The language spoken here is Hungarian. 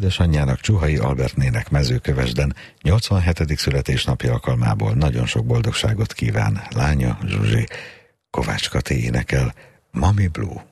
édesanyjának, Csuhai Albertnének Mezőkövesden 87. születésnapja alkalmából nagyon sok boldogságot kíván lánya, Zsuzsi. Kovács Kati énekel Mami Blue.